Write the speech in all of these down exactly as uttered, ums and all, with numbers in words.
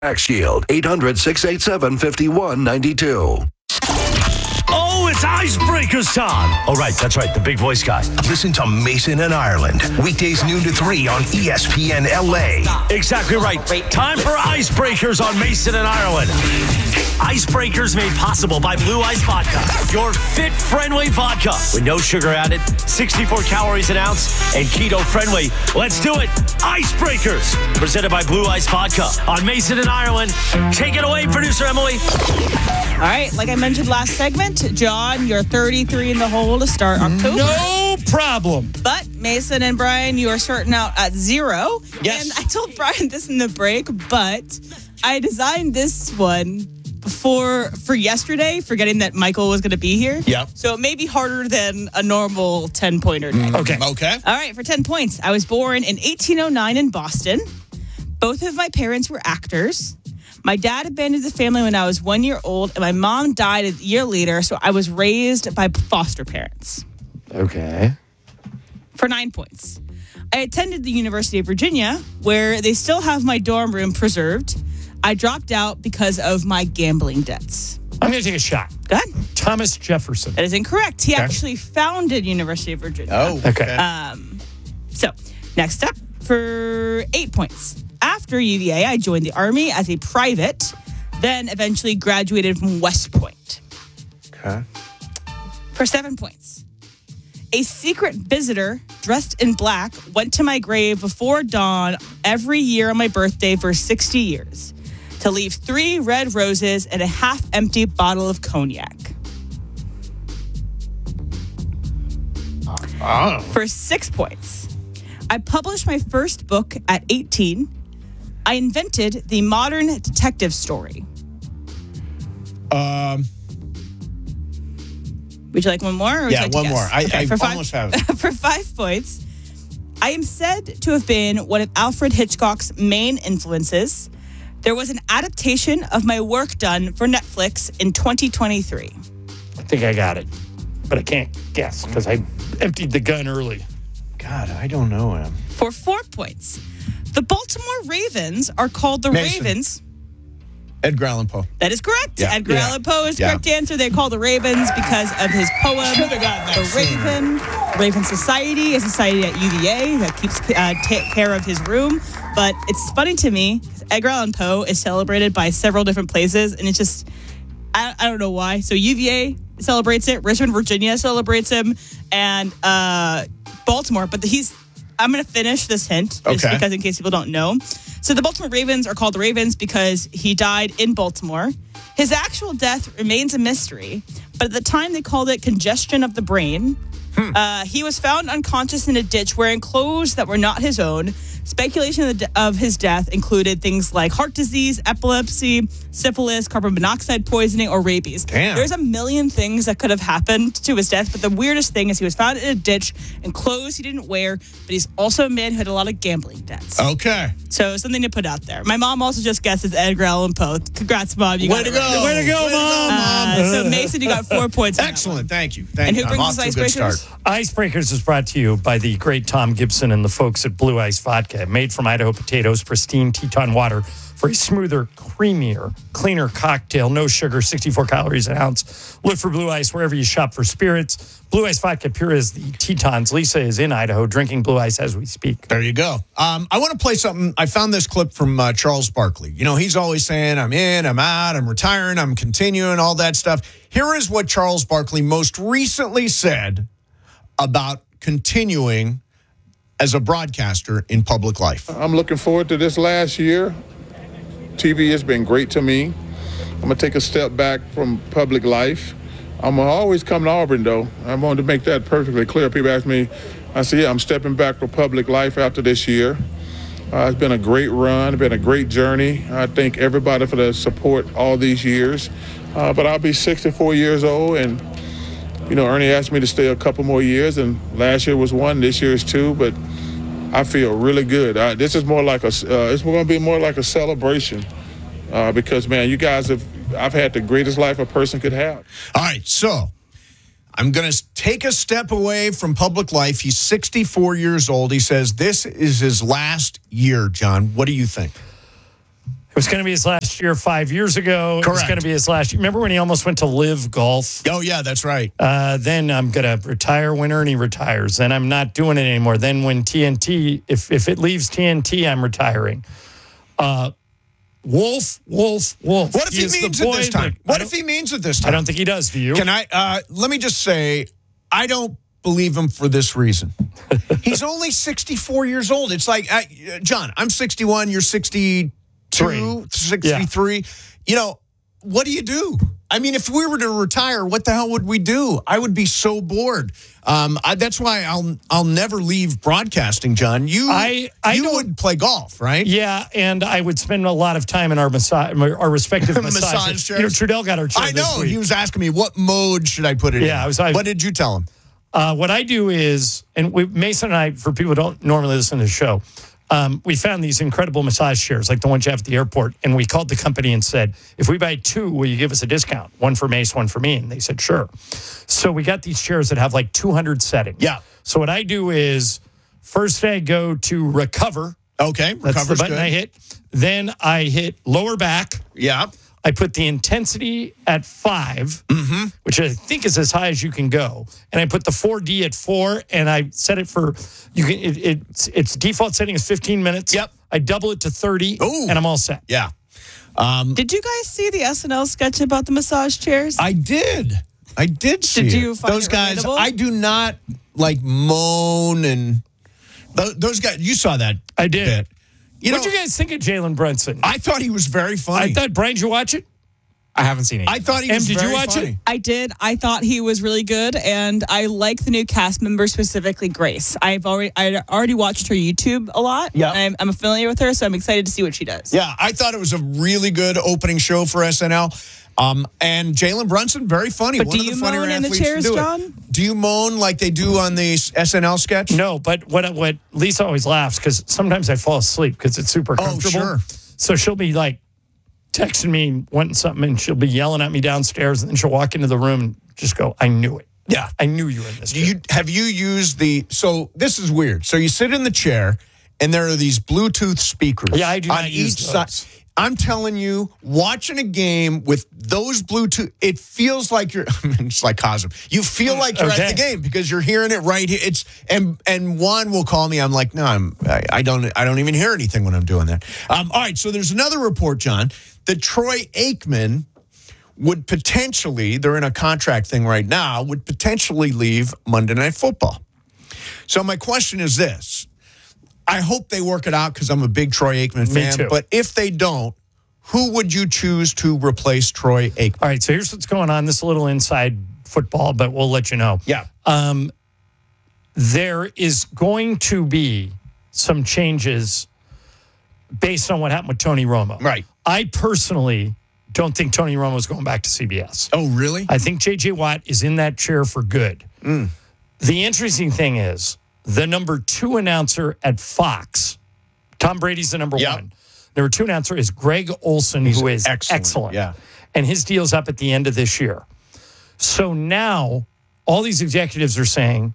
Tax Shield, eight hundred, six eight seven, five one nine two. Oh, it's Icebreakers time. Oh, right. That's right. The big voice guy. Listen to Mason and Ireland. Weekdays noon to three on E S P N L A. Exactly right. Time for Icebreakers on Mason and Ireland. Icebreakers made possible by Blue Ice Vodka. Your fit-friendly vodka with no sugar added, sixty-four calories an ounce, and keto-friendly. Let's do it. Icebreakers. Presented by Blue Ice Vodka on Mason and Ireland. Take it away, producer Emily. All right, like I mentioned last segment, John, you're thirty-three in the hole to start October. No problem. But Mason and Brian, you are starting out at zero. Yes. And I told Brian this in the break, but I designed this one before for yesterday, forgetting that Michael was going to be here. Yep. So it may be harder than a normal ten-pointer. Mm, okay. Okay. All right, for ten points. I was born in eighteen oh nine in Boston. Both of my parents were actors. My dad abandoned the family when I was one year old, and my mom died a year later, so I was raised by foster parents. Okay. For nine points. I attended the University of Virginia, where they still have my dorm room preserved. I dropped out because of my gambling debts. I'm going to take a shot. Go ahead. Thomas Jefferson. That is incorrect. He Okay. actually founded University of Virginia. Oh, Okay. Um, so, next up for eight points. After U V A, I joined the Army as a private, then eventually graduated from West Point. Okay. For seven points. A secret visitor dressed in black went to my grave before dawn every year on my birthday for sixty years to leave three red roses and a half-empty bottle of cognac. Oh. For six points. I published my first book at eighteen. I invented the modern detective story. Um. Would you like one more? Or would you Yeah, like to one guess? more. I, Okay, I for five- almost have it. For five points, I am said to have been one of Alfred Hitchcock's main influences. There was an adaptation of my work done for Netflix in twenty twenty-three. I think I got it, but I can't guess because I emptied the gun early. God, I don't know him. For four points, the Baltimore Ravens are called the Mason. Ravens. Edgar Allan Poe. That is correct. Yeah. Edgar Yeah. Allan Poe is the Yeah. correct answer. They're called the Ravens because of his poem, Should've gotten that The sooner. Raven. Raven Society, a society at U V A that keeps uh, take care of his room. But it's funny to me, 'cause Edgar Allan Poe is celebrated by several different places, and it's just, I, I don't know why. So U V A celebrates it, Richmond, Virginia celebrates him, and uh, Baltimore. But he's, I'm going to finish this hint, just Okay. because in case people don't know. So the Baltimore Ravens are called the Ravens because he died in Baltimore. His actual death remains a mystery, but at the time they called it congestion of the brain. Hmm. Uh, he was found unconscious in a ditch wearing clothes that were not his own. Speculation of, the de- of his death included things like heart disease, epilepsy, syphilis, carbon monoxide poisoning, or rabies. Damn. There's a million things that could have happened to his death, but the weirdest thing is he was found in a ditch in clothes he didn't wear, but he's also a man who had a lot of gambling debts. Okay. So something to put out there. My mom also just guesses Edgar Allan Poe. Congrats, Mom. You Way got to it go. right. Way to go, Way Mom. Uh, so Mason, you got four points. on that Excellent. one. Thank you. Thank And you. who brings I'm us off to a good icebreakers? start. Icebreakers is brought to you by the great Tom Gibson and the folks at Blue Ice Vodka. Made from Idaho potatoes, pristine Teton water for a smoother, creamier, cleaner cocktail. No sugar, sixty-four calories an ounce. Look for Blue Ice wherever you shop for spirits. Blue Ice Vodka, pure as the Tetons. Lisa is in Idaho drinking Blue Ice as we speak. There you go. Um, I want to play something. I found this clip from uh, Charles Barkley. You know, he's always saying, I'm in, I'm out, I'm retiring, I'm continuing, all that stuff. Here is what Charles Barkley most recently said about continuing as a broadcaster in public life. I'm looking forward to this last year. T V has been great to me. I'm going to take a step back from public life. I'm going to always come to Auburn, though. I wanted to make that perfectly clear. People ask me, I say, yeah, I'm stepping back from public life after this year. Uh, it's been a great run. It's been a great journey. I thank everybody for the support all these years. Uh, but I'll be sixty-four years old, and, you know, Ernie asked me to stay a couple more years, and last year was one, this year is two, but I feel really good. Uh, this is more like a, uh, it's going to be more like a celebration uh, because, man, you guys have, I've had the greatest life a person could have. All right, so I'm going to take a step away from public life. He's sixty-four years old. He says this is his last year, John. What do you think? It was going to be his last year five years ago. It was Correct. going to be his last year. Remember when he almost went to Live Golf? Oh, yeah, that's right. Uh, then I'm going to retire when Ernie retires. Then I'm not doing it anymore. Then when T N T, if, if it leaves T N T, I'm retiring. Uh, Wolf, Wolf, Wolf. What if he, is the means it boy this time? that- I What don't- if he means it this I time? don't think he does. Do you? Can I, uh, let me just say, I don't believe him for this reason. He's only sixty-four years old. It's like, I, uh, John, I'm sixty-one, you're sixty-two, Three. sixty-three. You know, what do you do? I mean, if we were to retire, what the hell would we do? I would be so bored. Um, I, that's why I'll I'll never leave broadcasting, John. You I- I you don't- would play golf, right? Yeah, and I would spend a lot of time in our massage, our respective Massage massages. chairs. You know, Trudell got our chair I this know. week. He was asking me, what mode should I put it in? Yeah, I was- I- what did you tell him? Uh, what I do is, and we, Mason and I, for people who don't normally listen to the show, um, we found these incredible massage chairs, like the ones you have at the airport, and we called the company and said, if we buy two, will you give us a discount? One for Mace, one for me. And they said, sure. So we got these chairs that have like two hundred settings. Yeah. So what I do is, first I go to recover. Okay, That's the recover's button good. I hit. Then I hit lower back. Yeah. I put the intensity at five, Mm-hmm. which I think is as high as you can go, and I put the four D at four, and I set it for you can. It, it's its default setting is fifteen minutes. Yep. I double it to thirty, Ooh. and I'm all set. Yeah. Um, Did you guys see the S N L sketch about the massage chairs? I did. I did see Did it. you find those it guys? relatable? I do not like moan and th- those guys. You saw that? I did. bit. You What'd know, you guys think of Jalen Brunson? I thought he was very funny. I thought Brian, did you watch it? I haven't seen it. I thought he Em, was did you very watch funny. it? I did. I thought he was really good, and I like the new cast member, specifically Grace. I've already I already watched her YouTube a lot. Yeah. I'm, I'm familiar with her, so I'm excited to see what she does. Yeah, I thought it was a really good opening show for S N L. Um, and Jalen Brunson, very funny. But One do of the you funnier moan in the athletes to chairs, do it. John? Do you moan like they do on the S N L sketch? No, but what what Lisa always laughs because sometimes I fall asleep because it's super Oh, comfortable. sure. So she'll be like texting me, wanting something, and she'll be yelling at me downstairs, and then she'll walk into the room and just go, "I knew it. Yeah. I knew you were in this." Do you have you used the? So this is weird. So you sit in the chair, and there are these Bluetooth speakers. Yeah, I do on not use each those. side. I'm telling you, watching a game with those Bluetooth, it feels like you're. I mean, it's like Cosm. You feel like you're Okay. at the game because you're hearing it right here. It's and and Juan will call me. I'm like, no, I'm. I, I don't. I don't even hear anything when I'm doing that. Um, all right. So there's another report, John, that Troy Aikman would potentially. They're in a contract thing right now. Would potentially leave Monday Night Football. So my question is this. I hope they work it out because I'm a big Troy Aikman Me fan. too. But if they don't, who would you choose to replace Troy Aikman? All right, so here's what's going on. This is a little inside football, but we'll let you know. Yeah. Um, there is going to be some changes based on what happened with Tony Romo. Right. I personally don't think Tony Romo is going back to C B S. Oh, really? I think J J Watt is in that chair for good. Mm. The interesting thing is the number two announcer at Fox, Tom Brady's the number Yep. one. Number two announcer is Greg Olson, He's who is excellent, excellent. yeah. And his deal's up at the end of this year. So now all these executives are saying,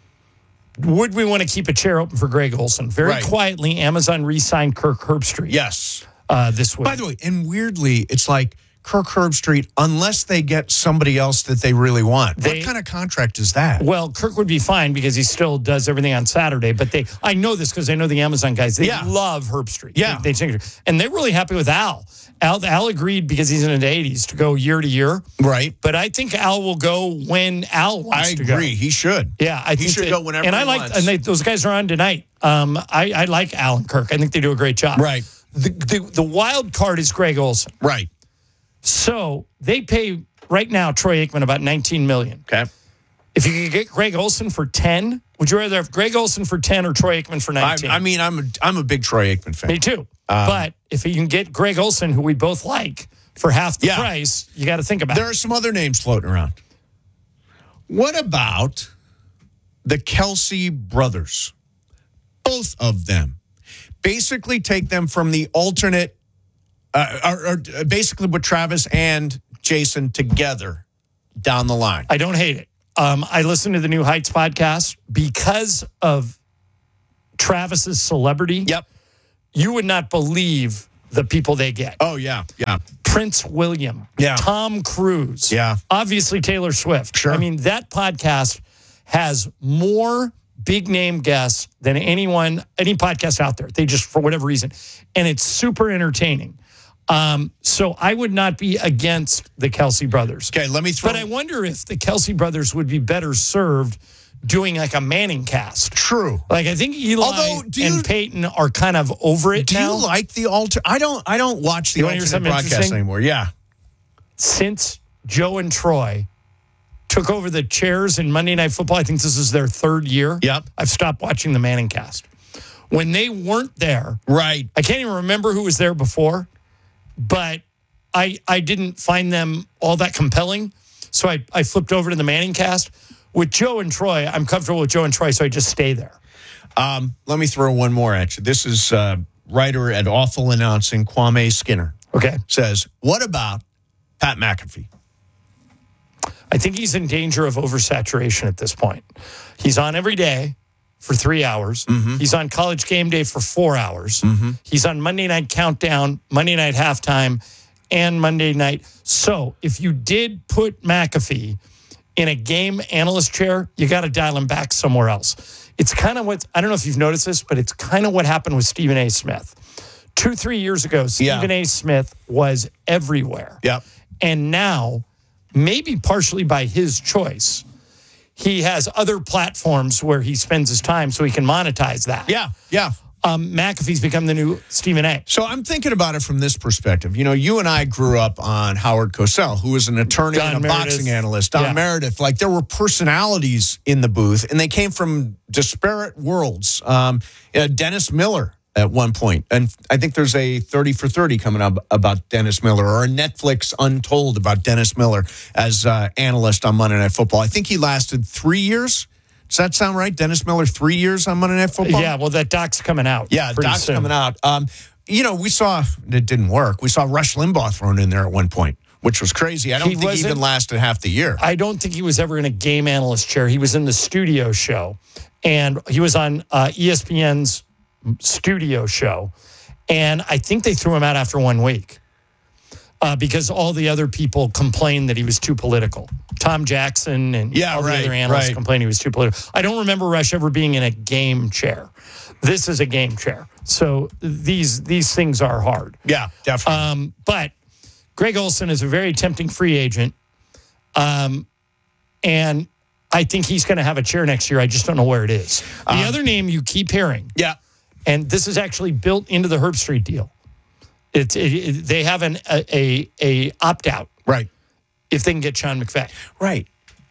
would we want to keep a chair open for Greg Olson? Very Right. quietly, Amazon re-signed Kirk Herbstreit Yes. uh, this week. By the way, and weirdly, it's like Kirk Herbstreit, unless they get somebody else that they really want. They- what kind of contract is that? Well, Kirk would be fine because he still does everything on Saturday. But they, I know this because I know the Amazon guys. They Yeah. love Herb Street. Yeah. they, they and they're really happy with Al. Al. Al agreed because he's in the eighties to go year to year. Right. But I think Al will go when Al wants I to go. agree. He should. Yeah, I He think should that- go whenever And I he like, wants. and they, those guys are on tonight. Um, I, I like Al and Kirk. I think they do a great job. Right. The, the the wild card is Greg Olson. Right. So they pay right now Troy Aikman about nineteen million dollars. Okay. If you could get Greg Olson for ten, would you rather have Greg Olson for ten or Troy Aikman for I, nineteen? I mean, I'm a, I'm a big Troy Aikman fan. Me too. Um, but if you can get Greg Olson, who we both like, for half the Yeah. price, you got to think about There it. are some other names floating around. What about the Kelsey brothers? Both of them. Basically take them from the alternate, uh, or, or basically with Travis and Jason together down the line. I don't hate it. Um, I listened to the New Heights podcast because of Travis's celebrity. Yep. You would not believe the people they get. Oh, yeah, yeah. Prince William, Yeah. Tom Cruise, Yeah. obviously Taylor Swift. Sure. I mean, that podcast has more big name guests than anyone, any podcast out there. They just, for whatever reason, and it's super entertaining. Um, so I would not be against the Kelsey brothers. Okay, let me throw. But I wonder if the Kelsey brothers would be better served doing like a Manning cast. True. Like I think Eli Although, do you- and Peyton are kind of over it Do now. you like the alter? I don't. I don't watch the You wanna hear alternate something broadcast interesting? anymore. Yeah. Since Joe and Troy took over the chairs in Monday Night Football, I think this is their third year. Yep. I've stopped watching the Manning cast. When they weren't there, Right. I can't even remember who was there before, but I I didn't find them all that compelling. So I, I flipped over to the Manning cast. With Joe and Troy, I'm comfortable with Joe and Troy, so I just stay there. Um, let me throw one more at you. This is uh, writer at Awful Announcing, Kwame Skinner. Okay. Says, what about Pat McAfee? I think he's in danger of oversaturation at this point. He's on every day for three hours. Mm-hmm. He's on College Game Day for four hours. Mm-hmm. He's on Monday Night Countdown, Monday Night Halftime, and Monday Night. So if you did put McAfee in a game analyst chair, you got to dial him back somewhere else. It's kind of what, I don't know if you've noticed this, but it's kind of what happened with Stephen A. Smith. Two, three years ago, Stephen Yeah. A. Smith was everywhere. Yep. And now, maybe partially by his choice, he has other platforms where he spends his time so he can monetize that. Yeah. Yeah. Um, McAfee's become the new Stephen A. So I'm thinking about it from this perspective. You know, you and I grew up on Howard Cosell, who was an attorney Don and a Meredith. boxing analyst. Don Yeah. Meredith. Like, there were personalities in the booth, and they came from disparate worlds. Um, uh, Dennis Miller at one point. And I think there's a thirty for thirty coming up about Dennis Miller, or a Netflix Untold about Dennis Miller as uh, analyst on Monday Night Football. I think he lasted three years. Does that sound right? Dennis Miller, three years on Monday Night Football? Yeah, well, that doc's coming out. Yeah, pretty Doc's soon. coming out. Um, you know, we saw, it didn't work. We saw Rush Limbaugh thrown in there at one point, which was crazy. I don't He think he wasn't- even lasted half the year. I don't think he was ever in a game analyst chair. He was in the studio show, and he was on uh, E S P N's studio show. And I think they threw him out after one week uh, because all the other people complained that he was too political. Tom Jackson and Yeah, all right, the other analysts right. complained he was too political. I don't remember Rush ever being in a game chair. This is a game chair. So these these things are hard. Yeah, definitely. Um, but Greg Olson is a very tempting free agent. Um, and I think he's going to have a chair next year. I just don't know where it is. The Um, other name you keep hearing, yeah. and this is actually built into the Herb Street deal. It's it, it, they have an a a, a opt out Right. if they can get Sean McVay. Right.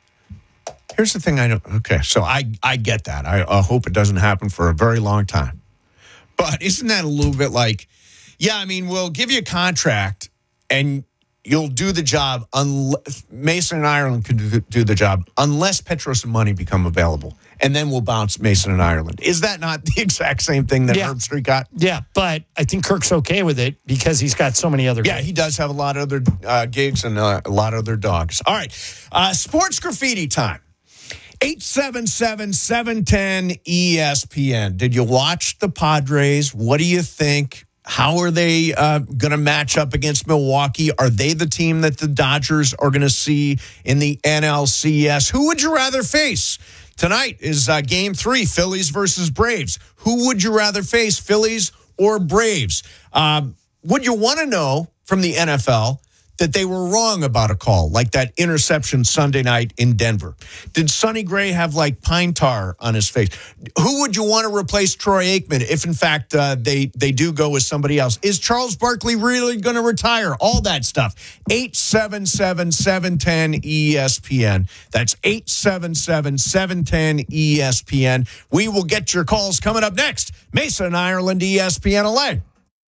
Here's the thing I know. Okay, so I, I get that. I, I hope it doesn't happen for a very long time. But isn't that a little bit like, yeah, I mean, we'll give you a contract and you'll do the job. Unless, Mason and Ireland could do, do the job unless Petros and money become available. And then we'll bounce Mason and Ireland. Is that not the exact same thing that Yeah. Herb Street got? Yeah, but I think Kirk's okay with it because he's got so many other Yeah, guys. he does have a lot of other uh, gigs and uh, a lot of other dogs. All right, uh, sports graffiti time. eight seven seven, seven one zero, E S P N. Did you watch the Padres? What do you think? How are they uh, going to match up against Milwaukee? Are they the team that the Dodgers are going to see in the N L C S? Who would you rather face? Tonight is uh, game three, Phillies versus Braves. Who would you rather face, Phillies or Braves? Um, would you want to know from the N F L that they were wrong about a call, like that interception Sunday night in Denver? Did Sonny Gray have like pine tar on his face? Who would you want to replace Troy Aikman if, in fact, uh, they, they do go with somebody else? Is Charles Barkley really going to retire? All that stuff. eight seven seven, seven one zero, E S P N. That's eight seven seven, seven one zero, E S P N. We will get your calls coming up next. Mason, Ireland, E S P N L A.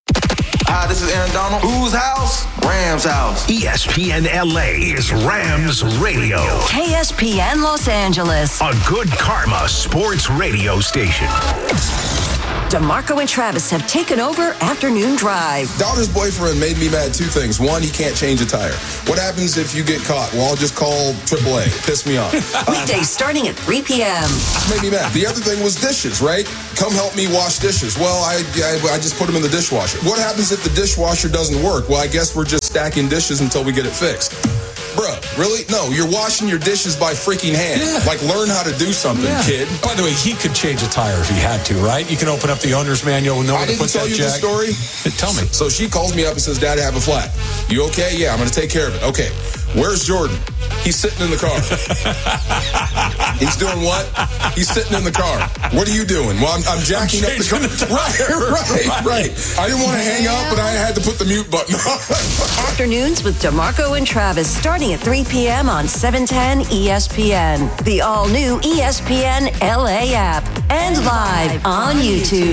Hi, this is Aaron Donald. Whose house? Rams house. E S P N L A is Rams Radio, K S P N Los Angeles. a good karma sports radio station. DeMarco and Travis have taken over Afternoon Drive. Daughter's boyfriend made me mad two things. One, he can't change a tire. What happens if you get caught? Well, I'll just call triple A. Piss me off. Weekdays starting at three p.m. Made me mad. The other thing was dishes, right? Come help me wash dishes. Well, I, I I just put them in the dishwasher. What happens if the dishwasher doesn't work? Well, I guess we're just stacking dishes until we get it fixed. Bruh, really? No, you're washing your dishes by freaking hand. Yeah. Like, learn how to do something, yeah. kid. By the way, he could change a tire if he had to, right? You can open up the owner's manual and know where to put that jack. I didn't tell you the story? Tell me. So she calls me up and says, Dad, I have a flat. You okay? Yeah, I'm going to take care of it. Okay. Where's Jordan? He's sitting in the car. He's doing what? He's sitting in the car. What are you doing? Well, I'm, I'm jacking I'm up the car. The right, right, right. I didn't want to hang up, but I had to put the mute button on. Afternoons with DeMarco and Travis starting at three p.m. on seven ten E S P N, the all-new E S P N L A app, and live on YouTube.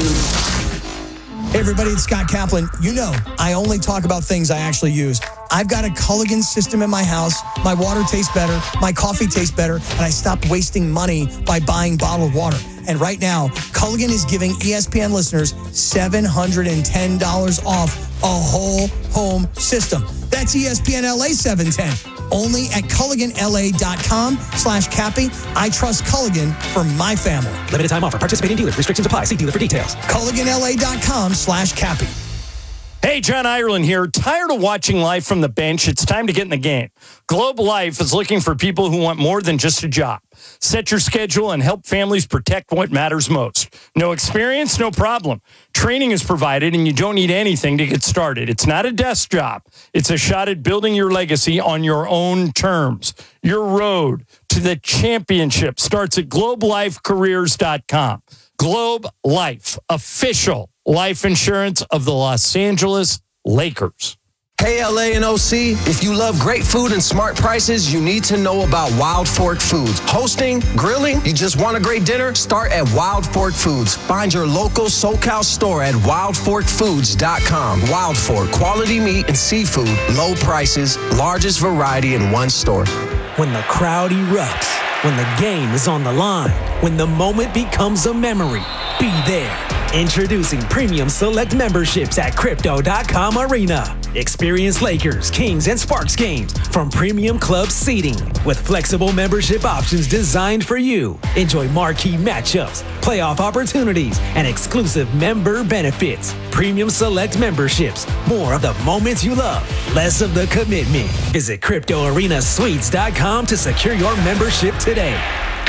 Hey everybody, it's Scott Kaplan. You know, I only talk about things I actually use. I've got a Culligan system in my house. My water tastes better, my coffee tastes better, and I stopped wasting money by buying bottled water. And right now, Culligan is giving E S P N listeners seven hundred ten dollars off a whole home system. That's E S P N L A seven ten. Only at CulliganLA.com slash Cappy. I trust Culligan for my family. Limited time offer. Participating dealers. Restrictions apply. See dealer for details. CulliganLA.com slash Cappy. Hey, John Ireland here. Tired of watching life from the bench? It's time to get in the game. Globe Life is looking for people who want more than just a job. Set your schedule and help families protect what matters most. No experience? No problem. Training is provided and you don't need anything to get started. It's not a desk job. It's a shot at building your legacy on your own terms. Your road to the championship starts at globe life careers dot com. Globe Life, official life insurance of the Los Angeles Lakers. Hey, L A and O C, if you love great food and smart prices, you need to know about Wild Fork Foods. Hosting, grilling, you just want a great dinner? Start at Wild Fork Foods. Find your local SoCal store at wild fork foods dot com. Wild Fork, quality meat and seafood, low prices, largest variety in one store. When the crowd erupts, when the game is on the line, when the moment becomes a memory, be there. Introducing Premium Select memberships at Crypto dot com Arena. Experience Lakers, Kings, and Sparks games from Premium Club seating with flexible membership options designed for you. Enjoy marquee matchups, playoff opportunities, and exclusive member benefits. Premium Select memberships. More of the moments you love, less of the commitment. Visit Crypto Arena Suites dot com to secure your membership today.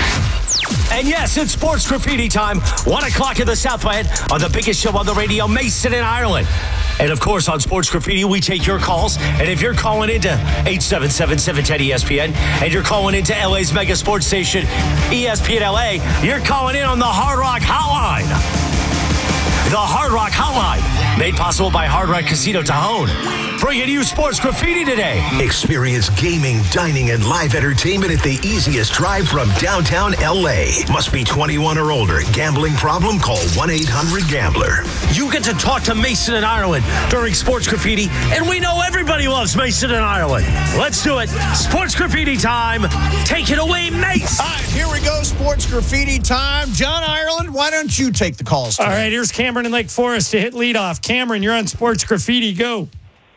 And yes, it's Sports Graffiti time. One o'clock in the South End on the biggest show on the radio, Mason in Ireland. And of course, on Sports Graffiti, we take your calls. And if you're calling into eight seven seven, seven one zero, E S P N and you're calling into L A's mega sports station, E S P N L A, you're calling in on the Hard Rock Hotline. The Hard Rock Hotline, made possible by Hard Rock Casino Tajon. Bringing you Sports Graffiti today. Experience gaming, dining, and live entertainment at the easiest drive from downtown L A. Must be twenty-one or older. Gambling problem? Call one eight hundred gambler. You get to talk to Mason in Ireland during Sports Graffiti, and we know everybody loves Mason in Ireland. Let's do it. Sports Graffiti time. Take it away, Mace. All right, here we go. Sports Graffiti time. John Ireland, why don't you take the calls today? All right, here's Cameron in Lake Forest to hit leadoff. Cameron, you're on Sports Graffiti. Go.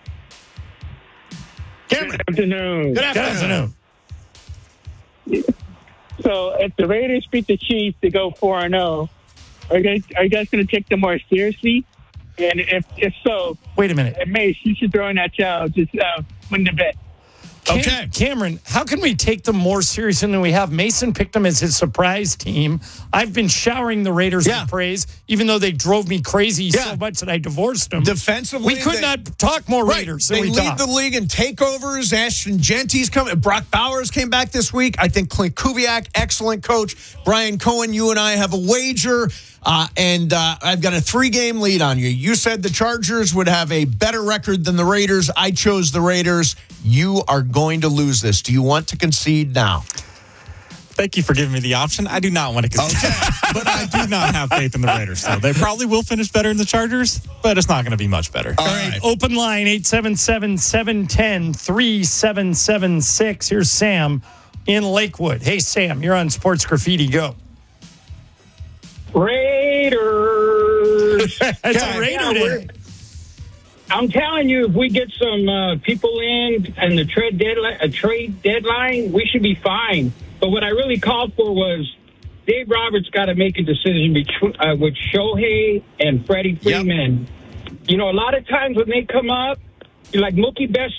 Cameron. Good afternoon. Good afternoon. Good afternoon. So, if the Raiders beat the Chiefs to go four and zero, are you guys are you guys going to take them more seriously? And if if so, wait a minute, Mace, you should throw in that challenge. Just uh, win the bet. Cam- Okay. Cameron, how can we take them more seriously than we have? Mason picked them as his surprise team. I've been showering the Raiders Yeah. with praise, even though they drove me crazy Yeah. so much that I divorced them. Defensively, we could they- not talk more Right. Raiders They than we lead talk. the league in takeovers. Ashton Genty's coming. Brock Bowers came back this week. I think Clint Kubiak, excellent coach. Brian Cohen, you and I have a wager. Uh, and uh, I've got a three-game lead on you. You said the Chargers would have a better record than the Raiders. I chose the Raiders. You are going to lose this. Do you want to concede now? Thank you for giving me the option. I do not want to concede, okay. But I do not have faith in the Raiders. So they probably will finish better than the Chargers, but it's not going to be much better. All right. right, open line eight seven seven, seven one zero, three seven seven six. Here's Sam in Lakewood. Hey, Sam, you're on Sports Graffiti. Go. Raiders. Raiders. It's a Raider day. I'm telling you, if we get some uh, people in and the trade deadline, a trade deadline, we should be fine. But what I really called for was Dave Roberts got to make a decision between uh, with Shohei and Freddie Freeman. Yep. You know, a lot of times when they come up, like Mookie Betts